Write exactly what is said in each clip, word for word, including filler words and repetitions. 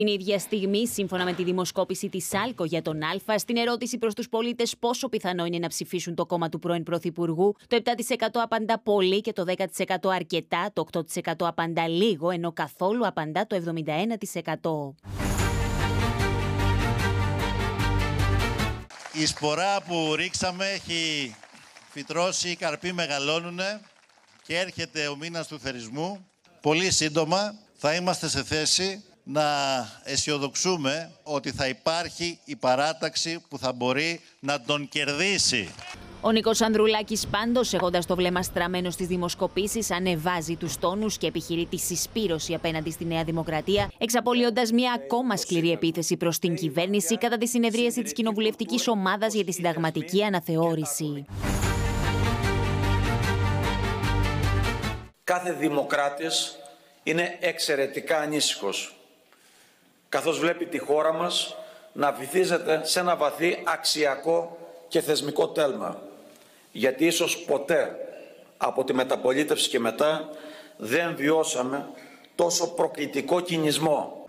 Την ίδια στιγμή, σύμφωνα με τη δημοσκόπηση της άλκο για τον Α, στην ερώτηση προς τους πολίτες πόσο πιθανό είναι να ψηφίσουν το κόμμα του πρώην Πρωθυπουργού, το επτά τοις εκατό απαντά πολύ και το δέκα τοις εκατό αρκετά, το οκτώ τοις εκατό απαντά λίγο, ενώ καθόλου απαντά το εβδομήντα ένα τοις εκατό. Η σπορά που ρίξαμε έχει φυτρώσει, οι καρποί μεγαλώνουνε και έρχεται ο μήνας του θερισμού. Πολύ σύντομα θα είμαστε σε θέση να αισιοδοξούμε ότι θα υπάρχει η παράταξη που θα μπορεί να τον κερδίσει. Ο Νίκος Ανδρουλάκης πάντως, έχοντας το βλέμμα στραμμένο στις δημοσκοπήσεις, ανεβάζει τους τόνους και επιχειρεί τη συσπήρωση απέναντι στη Νέα Δημοκρατία, εξαπολύοντας μια ακόμα σκληρή επίθεση προς την κυβέρνηση κατά τη συνεδρίαση της κοινοβουλευτικής ομάδας για τη συνταγματική αναθεώρηση. Κάθε δημοκράτης είναι εξαιρετικά ανήσυχος, καθώς βλέπει τη χώρα μας να βυθίζεται σε ένα βαθύ αξιακό και θεσμικό τέλμα. Γιατί ίσως ποτέ από τη μεταπολίτευση και μετά δεν βιώσαμε τόσο προκλητικό κινησμό.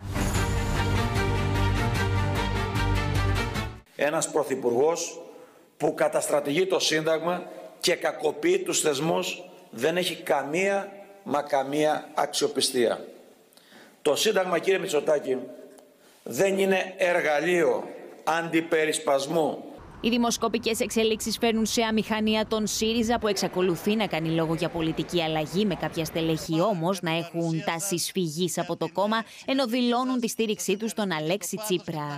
Ένας πρωθυπουργός που καταστρατηγεί το Σύνταγμα και κακοποιεί τους θεσμούς δεν έχει καμία μα καμία αξιοπιστία. Το Σύνταγμα, κύριε Μητσοτάκη, δεν είναι εργαλείο αντιπερισπασμού. Οι δημοσκοπικές εξελίξεις φέρνουν σε αμηχανία τον ΣΥΡΙΖΑ, που εξακολουθεί να κάνει λόγο για πολιτική αλλαγή, με κάποια στελέχη όμως να έχουν τάση σφυγής από το κόμμα, ενώ δηλώνουν τη στήριξή τους στον Αλέξη Τσίπρα.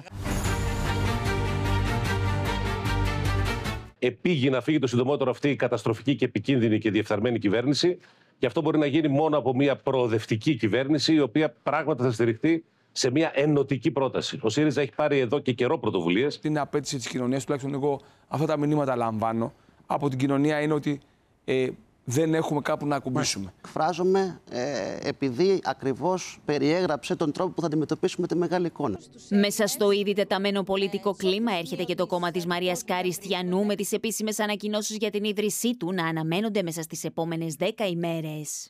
Επήγει να φύγει το συντομότερο αυτή η καταστροφική και επικίνδυνη και διεφθαρμένη κυβέρνηση, και αυτό μπορεί να γίνει μόνο από μια προοδευτική κυβέρνηση, η οποία πράγματι θα στηριχτεί σε μια ενωτική πρόταση. Ο ΣΥΡΙΖΑ έχει πάρει εδώ και καιρό πρωτοβουλίες. Την απέτηση της κοινωνίας, τουλάχιστον εγώ αυτά τα μηνύματα λαμβάνω από την κοινωνία, είναι ότι ε, δεν έχουμε κάπου να ακουμπήσουμε. Εκφράζομαι ε, επειδή ακριβώς περιέγραψε τον τρόπο που θα αντιμετωπίσουμε τη μεγάλη εικόνα. Μέσα στο ήδη τεταμένο πολιτικό κλίμα έρχεται και το κόμμα της Μαρίας Καριστιανού, με τις επίσημες ανακοινώσεις για την ίδρυσή του να αναμένονται μέσα στις επόμενες δέκα ημέρες.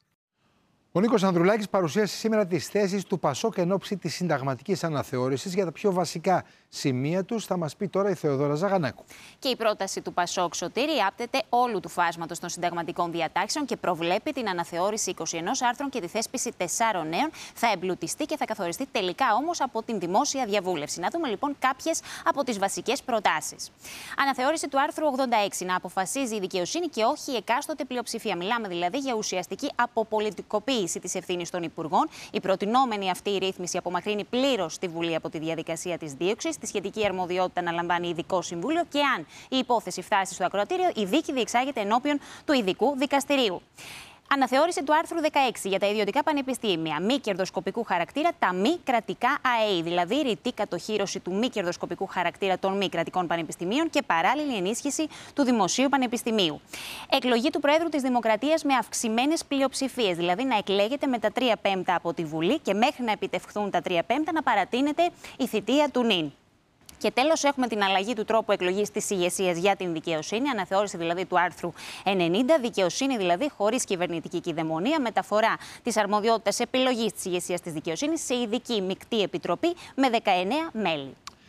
Ο Νίκος Ανδρουλάκης παρουσίασε σήμερα τις θέσεις του ΠΑΣΟΚ εν ώψη της συνταγματικής αναθεώρησης. Για τα πιο βασικά σημεία τους θα μας πει τώρα η Θεοδόρα Ζαγανάκου. Και η πρόταση του ΠΑΣΟΚ, Σωτήρη, άπτεται όλου του φάσματος των συνταγματικών διατάξεων και προβλέπει την αναθεώρηση είκοσι ένα άρθρων και τη θέσπιση τεσσάρων νέων. Θα εμπλουτιστεί και θα καθοριστεί τελικά όμως από την δημόσια διαβούλευση. Να δούμε λοιπόν κάποιες από τις βασικές προτάσεις. Αναθεώρηση του άρθρου ογδόντα έξι, να αποφασίζει η δικαιοσύνη και όχι η εκάστοτε πλειοψηφία. Μιλάμε δηλαδή για ουσιαστική αποπολιτικοποίηση της ευθύνης των Υπουργών. Η προτινόμενη αυτή η ρύθμιση απομακρύνει πλήρως τη Βουλή από τη διαδικασία της δίωξης. Τη σχετική αρμοδιότητα να λαμβάνει ειδικό συμβούλιο και αν η υπόθεση φτάσει στο ακροατήριο, η δίκη διεξάγεται ενώπιον του ειδικού δικαστηρίου. Αναθεώρηση του άρθρου δεκαέξι για τα ιδιωτικά πανεπιστήμια. Μη κερδοσκοπικού χαρακτήρα τα μη κρατικά ΑΕΗ, δηλαδή ρητή κατοχύρωση του μη κερδοσκοπικού χαρακτήρα των μη κρατικών πανεπιστημίων και παράλληλη ενίσχυση του δημοσίου πανεπιστημίου. Εκλογή του Προέδρου της Δημοκρατίας με αυξημένες πλειοψηφίες, δηλαδή να εκλέγεται με τα τρία πέμπτα από τη Βουλή και μέχρι να επιτευχθούν τα τρία πέμπτα να παρατείνεται η θητεία του νυν. Και τέλος, έχουμε την αλλαγή του τρόπου εκλογής της ηγεσίας για την δικαιοσύνη, αναθεώρηση δηλαδή του άρθρου ενενήντα, δικαιοσύνη δηλαδή χωρίς κυβερνητική κυδαιμονία, μεταφορά της αρμοδιότητας επιλογής της ηγεσίας της δικαιοσύνης σε ειδική μεικτή επιτροπή με δεκαεννέα μέλη.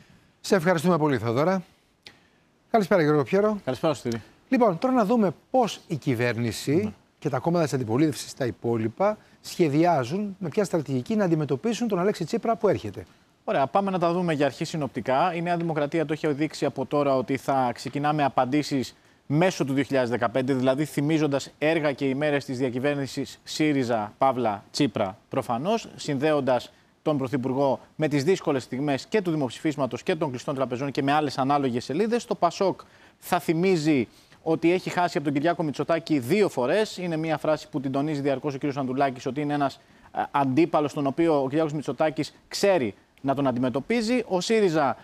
Σε ευχαριστούμε πολύ, Θεοδόρα. Καλησπέρα, Γιώργο Πιέρο. Καλησπέρα, Στήρη. Λοιπόν, τώρα να δούμε πώς η κυβέρνηση mm. και τα κόμματα της αντιπολίτευσης στα υπόλοιπα σχεδιάζουν με ποια στρατηγική να αντιμετωπίσουν τον Αλέξη Τσίπρα που έρχεται. Ωραία, πάμε να τα δούμε για αρχή συνοπτικά. Η Νέα Δημοκρατία το έχει δείξει από τώρα ότι θα ξεκινάμε απαντήσεις μέσω του δύο χιλιάδες δεκαπέντε, δηλαδή θυμίζοντας έργα και ημέρες της διακυβέρνησης ΣΥΡΙΖΑ, Παύλα, Τσίπρα προφανώς, συνδέοντας τον Πρωθυπουργό με τις δύσκολες στιγμές και του δημοψηφίσματος και των κλειστών τραπεζών και με άλλες ανάλογες σελίδες. Το ΠΑΣΟΚ θα θυμίζει ότι έχει χάσει από τον Κυριάκο Μητσοτάκη δύο φορές. Είναι μια φράση που την τονίζει διαρκώς ο κ. Ανδρουλάκης, ότι είναι ένας αντίπαλος τον οποίο ο Κυριάκος Μητσοτάκης ξέρει να τον αντιμετωπίζει. Ο ΣΥΡΙΖΑ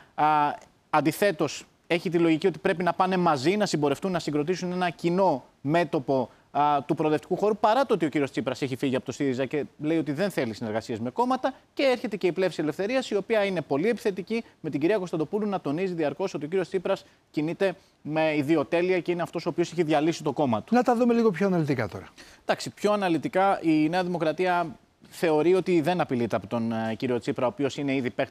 αντιθέτως έχει τη λογική ότι πρέπει να πάνε μαζί, να συμπορευτούν, να συγκροτήσουν ένα κοινό μέτωπο α, του προοδευτικού χώρου, παρά το ότι ο κύριος Τσίπρας έχει φύγει από το ΣΥΡΙΖΑ και λέει ότι δεν θέλει συνεργασίες με κόμματα. Και έρχεται και η Πλεύση Ελευθερίας, η οποία είναι πολύ επιθετική, με την κυρία Κωνσταντοπούλου να τονίζει διαρκώς ότι ο κύριος Τσίπρας κινείται με ιδιοτέλεια και είναι αυτός ο οποίος έχει διαλύσει το κόμμα του. Να τα δούμε λίγο πιο αναλυτικά τώρα. Εντάξει, πιο αναλυτικά η Νέα Δημοκρατία θεωρεί ότι δεν απειλείται από τον κύριο Τσίπρα, ο οποίος είναι ήδη παίκτη